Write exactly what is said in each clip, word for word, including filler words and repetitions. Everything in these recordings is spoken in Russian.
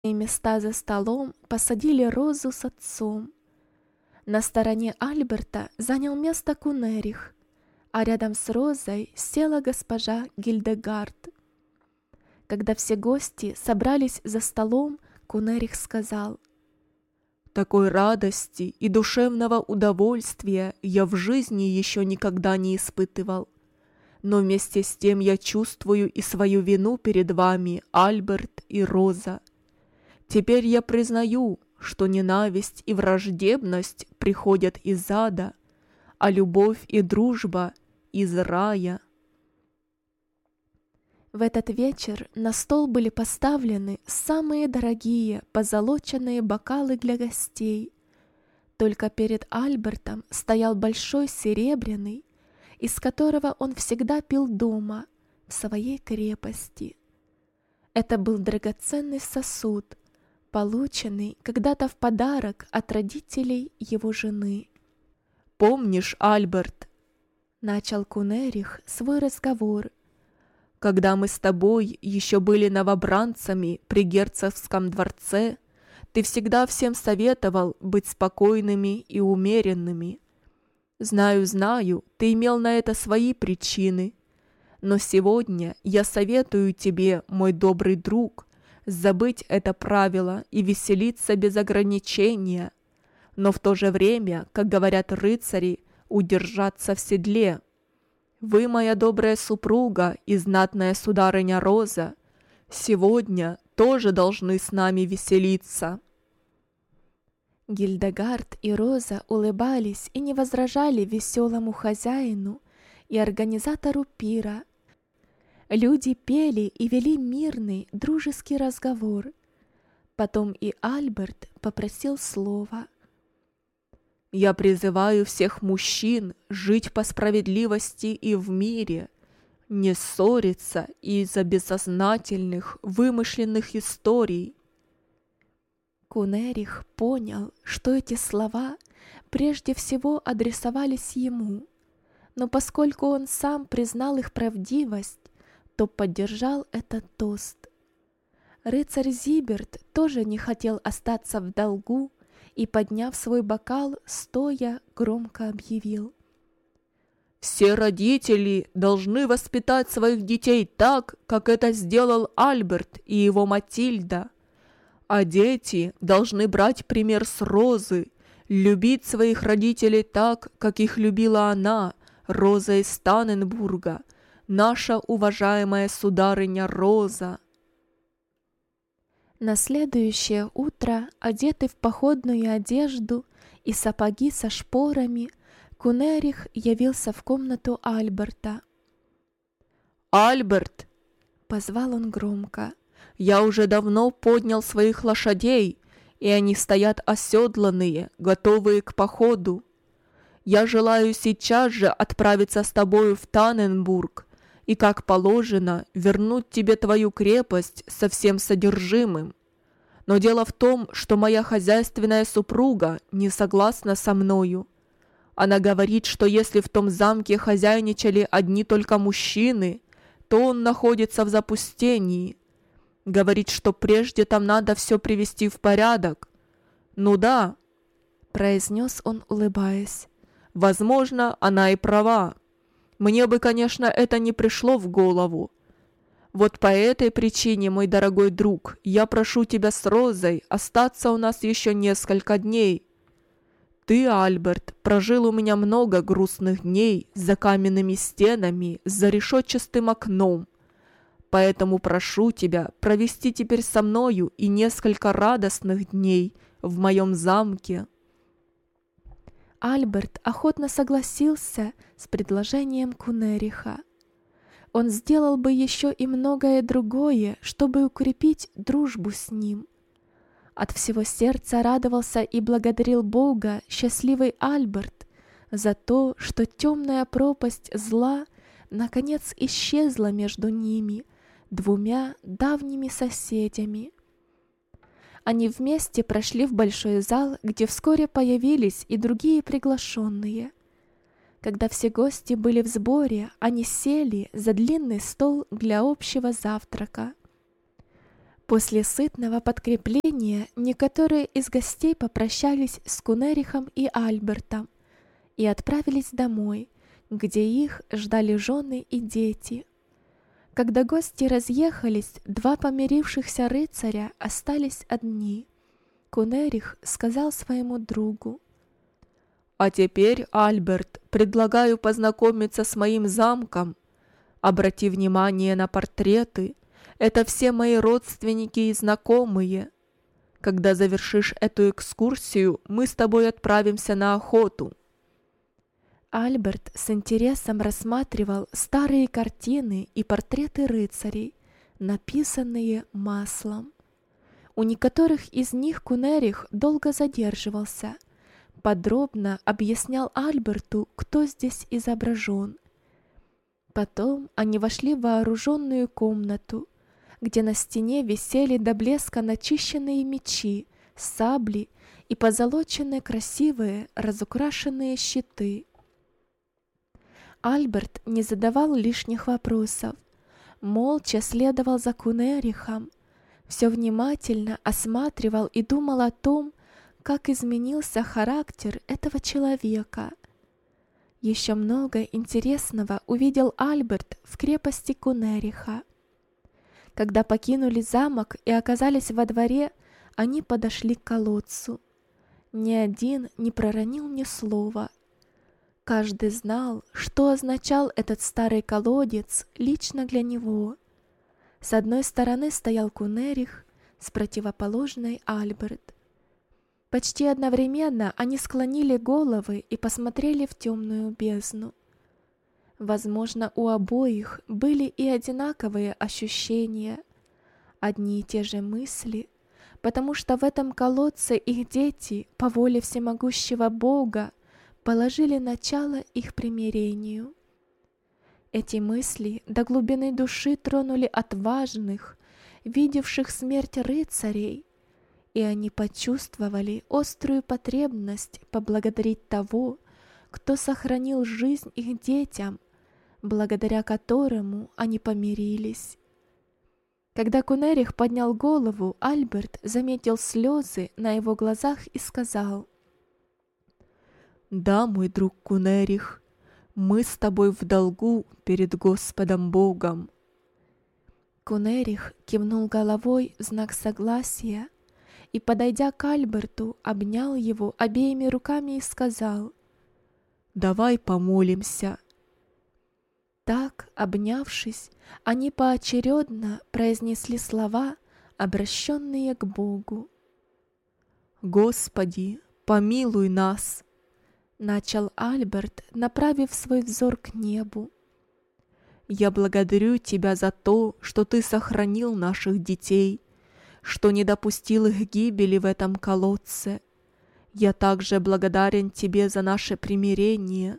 места за столом посадили Розу с отцом. На стороне Альберта занял место Кунерих, а рядом с Розой села госпожа Гильдегард. Когда все гости собрались за столом, Кунерих сказал: «Такой радости и душевного удовольствия я в жизни еще никогда не испытывал. Но вместе с тем я чувствую и свою вину перед вами, Альберт и Роза. Теперь я признаю, что ненависть и враждебность приходят из ада, а любовь и дружба — из рая». В этот вечер на стол были поставлены самые дорогие позолоченные бокалы для гостей. Только перед Альбертом стоял большой серебряный, из которого он всегда пил дома, в своей крепости. Это был драгоценный сосуд, полученный когда-то в подарок от родителей его жены. «Помнишь, Альберт, — начал Кунерих свой разговор, — когда мы с тобой еще были новобранцами при герцогском дворце, ты всегда всем советовал быть спокойными и умеренными. Знаю, знаю, ты имел на это свои причины, но сегодня я советую тебе, мой добрый друг, забыть это правило и веселиться без ограничения, но в то же время, как говорят рыцари, удержаться в седле. Вы, моя добрая супруга и знатная сударыня Роза, сегодня тоже должны с нами веселиться». Гильдегард и Роза улыбались и не возражали веселому хозяину и организатору пира. Люди пели и вели мирный, дружеский разговор. Потом и Альберт попросил слова. «Я призываю всех мужчин жить по справедливости и в мире, не ссориться из-за бессознательных, вымышленных историй». Кунерих понял, что эти слова прежде всего адресовались ему, но поскольку он сам признал их правдивость, то поддержал этот тост. Рыцарь Зиберт тоже не хотел остаться в долгу и, подняв свой бокал, стоя, громко объявил: «Все родители должны воспитать своих детей так, как это сделал Альберт и его Матильда. А дети должны брать пример с Розы, любить своих родителей так, как их любила она, Роза из Танненбурга, наша уважаемая сударыня Роза». На следующее утро, одетый в походную одежду и сапоги со шпорами, Кунерих явился в комнату Альберта. «Альберт!» — позвал он громко. «Я уже давно поднял своих лошадей, и они стоят оседланные, готовые к походу. Я желаю сейчас же отправиться с тобою в Танненбург и, как положено, вернуть тебе твою крепость со всем содержимым. Но дело в том, что моя хозяйственная супруга не согласна со мною. Она говорит, что если в том замке хозяйничали одни только мужчины, то он находится в запустении. Говорит, что прежде там надо все привести в порядок. Ну да, — произнес он, улыбаясь, — возможно, она и права. Мне бы, конечно, это не пришло в голову. Вот по этой причине, мой дорогой друг, я прошу тебя с Розой остаться у нас еще несколько дней. Ты, Альберт, прожил у меня много грустных дней за каменными стенами, за решетчатым окном. Поэтому прошу тебя провести теперь со мною и несколько радостных дней в моем замке». Альберт охотно согласился с предложением Кунериха. Он сделал бы еще и многое другое, чтобы укрепить дружбу с ним. От всего сердца радовался и благодарил Бога счастливый Альберт за то, что темная пропасть зла наконец исчезла между ними, двумя давними соседями. Они вместе прошли в большой зал, где вскоре появились и другие приглашенные. Когда все гости были в сборе, они сели за длинный стол для общего завтрака. После сытного подкрепления некоторые из гостей попрощались с Кунерихом и Альбертом и отправились домой, где их ждали жены и дети. Когда гости разъехались, два помирившихся рыцаря остались одни. Кунерих сказал своему другу: «А теперь, Альберт, предлагаю познакомиться с моим замком. Обрати внимание на портреты. Это все мои родственники и знакомые. Когда завершишь эту экскурсию, мы с тобой отправимся на охоту». Альберт с интересом рассматривал старые картины и портреты рыцарей, написанные маслом. У некоторых из них Кунерих долго задерживался, подробно объяснял Альберту, кто здесь изображен. Потом они вошли в вооруженную комнату, где на стене висели до блеска начищенные мечи, сабли и позолоченные красивые разукрашенные щиты. Альберт не задавал лишних вопросов, молча следовал за Кунерихом, все внимательно осматривал и думал о том, как изменился характер этого человека. Еще много интересного увидел Альберт в крепости Кунериха. Когда покинули замок и оказались во дворе, они подошли к колодцу. Ни один не проронил ни слова. Каждый знал, что означал этот старый колодец лично для него. С одной стороны стоял Кунерих, с противоположной Альберт. Почти одновременно они склонили головы и посмотрели в темную бездну. Возможно, у обоих были и одинаковые ощущения, одни и те же мысли, потому что в этом колодце их дети, по воле всемогущего Бога, положили начало их примирению. Эти мысли до глубины души тронули отважных, видевших смерть рыцарей, и они почувствовали острую потребность поблагодарить того, кто сохранил жизнь их детям, благодаря которому они помирились. Когда Кунерих поднял голову, Альберт заметил слезы на его глазах и сказал: «Да, мой друг Кунерих, мы с тобой в долгу перед Господом Богом». Кунерих кивнул головой в знак согласия и, подойдя к Альберту, обнял его обеими руками и сказал: «Давай помолимся». Так, обнявшись, они поочередно произнесли слова, обращенные к Богу. «Господи, помилуй нас!» Начал Альберт, направив свой взор к небу. «Я благодарю Тебя за то, что Ты сохранил наших детей, что не допустил их гибели в этом колодце. Я также благодарен Тебе за наше примирение».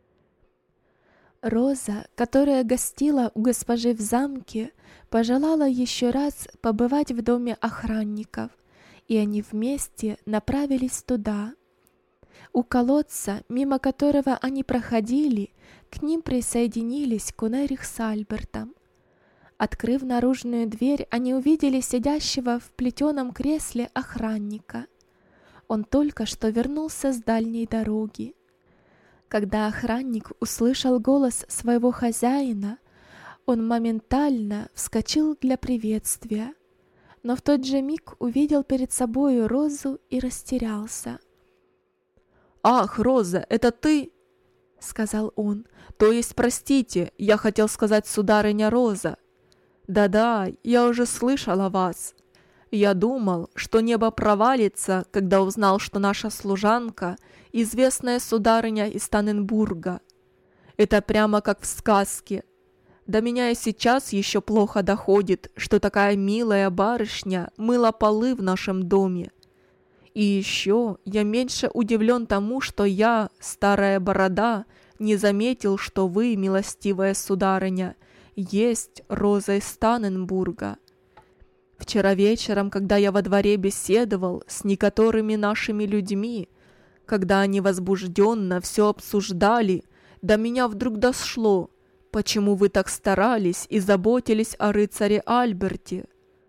Роза, которая гостила у госпожи в замке, пожелала еще раз побывать в доме охранников, и они вместе направились туда. У колодца, мимо которого они проходили, к ним присоединились Кунерих с Альбертом. Открыв наружную дверь, они увидели сидящего в плетеном кресле охранника. Он только что вернулся с дальней дороги. Когда охранник услышал голос своего хозяина, он моментально вскочил для приветствия, но в тот же миг увидел перед собою Розу и растерялся. «Ах, Роза, это ты?» — сказал он. «То есть, простите, я хотел сказать, сударыня Роза. Да-да, я уже слышал о вас. Я думал, что небо провалится, когда узнал, что наша служанка — известная сударыня из Танненбурга. Это прямо как в сказке. До меня и сейчас еще плохо доходит, что такая милая барышня мыла полы в нашем доме. И еще я меньше удивлен тому, что я, старая борода, не заметил, что вы, милостивая сударыня, есть Роза из Танненбурга. Вчера вечером, когда я во дворе беседовал с некоторыми нашими людьми, когда они возбужденно все обсуждали, до меня вдруг дошло, почему вы так старались и заботились о рыцаре Альберте.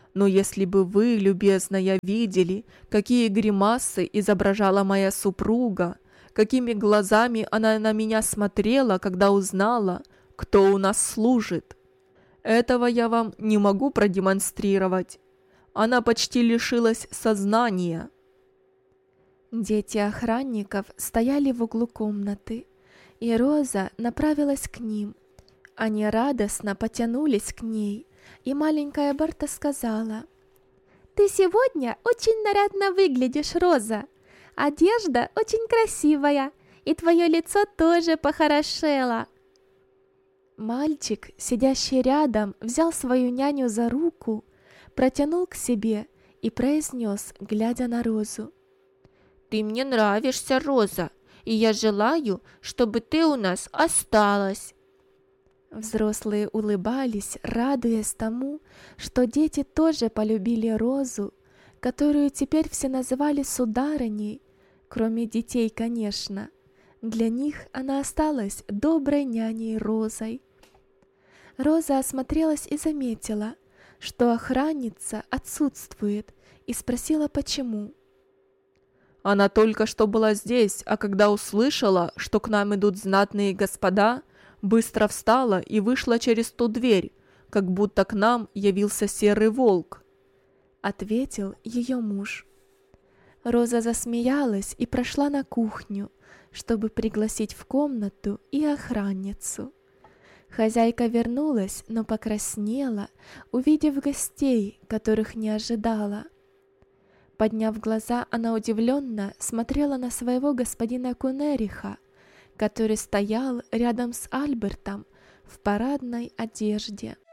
Но если бы вы, любезная, видели, какие гримасы изображала моя супруга, какими глазами она на меня смотрела, когда узнала, кто у нас служит. Этого я вам не могу продемонстрировать. Она почти лишилась сознания». Дети охранников стояли в углу комнаты, и Роза направилась к ним. Они радостно потянулись к ней, и маленькая Берта сказала: «Ты сегодня очень нарядно выглядишь, Роза. Одежда очень красивая, и твое лицо тоже похорошело». Мальчик, сидящий рядом, взял свою няню за руку, протянул к себе и произнес, глядя на Розу: «Ты мне нравишься, Роза, и я желаю, чтобы ты у нас осталась». Взрослые улыбались, радуясь тому, что дети тоже полюбили Розу, которую теперь все называли сударыней, кроме детей, конечно. Для них она осталась доброй няней Розой. Роза осмотрелась и заметила, что охранница отсутствует, и спросила, почему. «Она только что была здесь, а когда услышала, что к нам идут знатные господа, быстро встала и вышла через ту дверь, как будто к нам явился серый волк», — ответил ее муж. Роза засмеялась и прошла на кухню, чтобы пригласить в комнату и охранницу. Хозяйка вернулась, но покраснела, увидев гостей, которых не ожидала. Подняв глаза, она удивленно смотрела на своего господина Кунериха, который стоял рядом с Альбертом в парадной одежде.